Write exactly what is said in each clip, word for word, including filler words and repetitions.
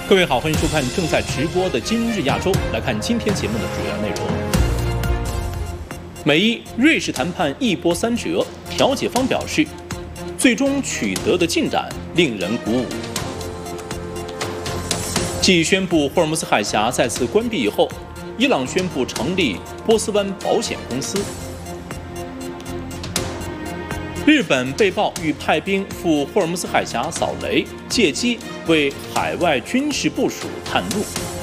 各位好，欢迎收看正在直播的今日亚洲。来看今天节目的主要内容。美伊瑞士谈判一波三折，调解方表示，最终取得的进展令人鼓舞。继宣布霍尔木兹海峡再次关闭以后，伊朗宣布成立波斯湾保险公司。日本被曝欲派兵赴霍尔木兹海峡扫雷，借机为海外军事部署探路。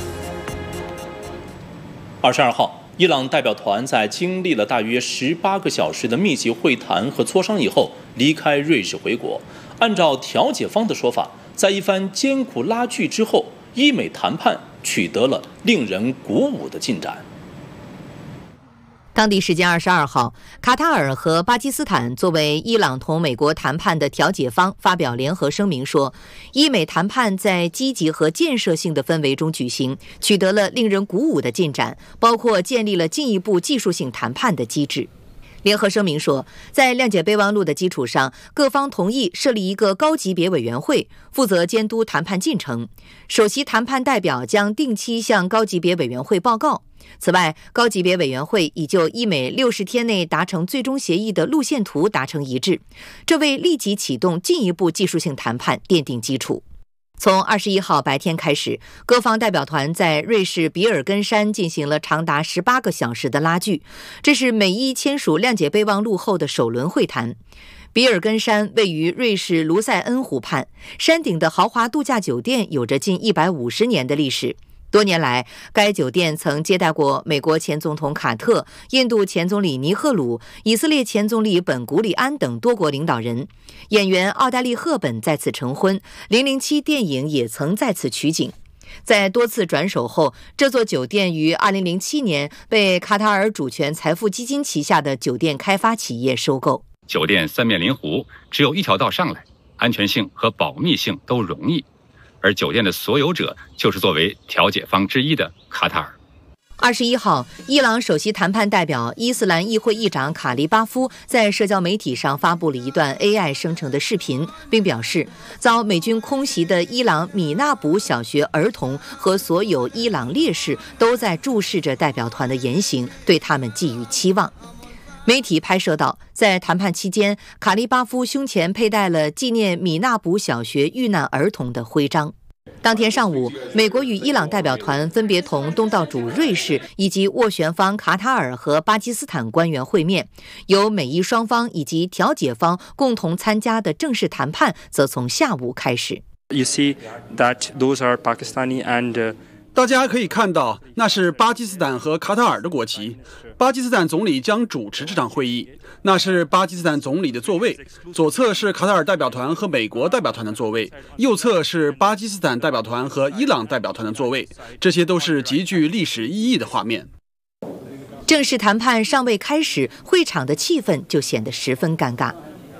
二十二号，伊朗代表团在经历了大约十八个小时的密集会谈和磋商以后，离开瑞士回国。按照调解方的说法，在一番艰苦拉锯之后，伊美谈判取得了令人鼓舞的进展。 当地时间二十二号，卡塔尔和巴基斯坦作为伊朗同美国谈判的调解方，发表联合声明说，伊美谈判在积极和建设性的氛围中举行，取得了令人鼓舞的进展，包括建立了进一步技术性谈判的机制。联合声明说，在谅解备忘录的基础上，各方同意设立一个高级别委员会，负责监督谈判进程。首席谈判代表将定期向高级别委员会报告。此外，高级别委员会已就伊美六十天内达成最终协议的路线图达成一致，这为立即启动进一步技术性谈判奠定基础。从二十一号白天开始，各方代表团在瑞士比尔根山进行了长达十八个小时的拉锯，这是美伊签署谅解备忘录后的首轮会谈。比尔根山位于瑞士卢塞恩湖畔，山顶的豪华度假酒店有着近一百五十年的历史。多年来，该酒店曾接待过美国前总统卡特、印度前总理尼赫鲁、以色列前总理本古里安等多国领导人。演员奥黛丽·赫本在此成婚，零零七电影也曾在此取景。在多次转手后，这座酒店于二零零七年被卡塔尔主权财富基金旗下的酒店开发企业收购。 酒店三面临湖，只有一条道上来，安全性和保密性都容易。而酒店的所有者就是作为调解方之一的卡塔尔。 二十一号，伊朗首席谈判代表伊斯兰议会议长卡利巴夫在社交媒体上发布了一段 A I 生成的视频，并表示，遭美军空袭的伊朗米纳卜小学儿童和所有伊朗烈士都在注视着代表团的言行，对他们寄予期望。媒体拍摄到，在谈判期间，卡利巴夫胸前佩戴了纪念米纳卜小学遇难儿童的徽章。当天上午，美国与伊朗代表团分别同东道主瑞士以及斡旋方卡塔尔和巴基斯坦官员会面，由美伊双方以及调解方共同参加的正式谈判则从下午开始。 You see that those are Pakistani and uh 大家可以看到，那是巴基斯坦和卡塔尔的国旗。巴基斯坦总理将主持这场会议，那是巴基斯坦总理的座位。左侧是卡塔尔代表团和美国代表团的座位，右侧是巴基斯坦代表团和伊朗代表团的座位。这些都是极具历史意义的画面。 正式谈判尚未开始，会场的气氛就显得十分尴尬。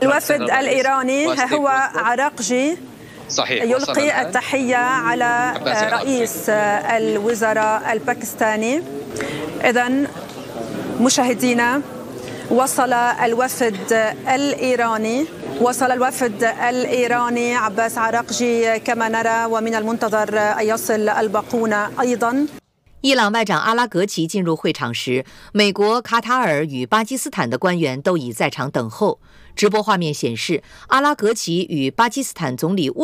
يلقي التحية على رئيس الوزراء الباكستاني. إذن مشاهدينا، وصل الوفد الإيراني وصل الوفد الإيراني عباس عراقجي كما نرى، ومن المنتظر أن يصل الباقون أيضا。 伊朗外长阿拉格齐进入会场时，美国、卡塔尔与巴基斯坦的官员都已在场等候。直播画面显示，阿拉格齐与巴基斯坦总理沃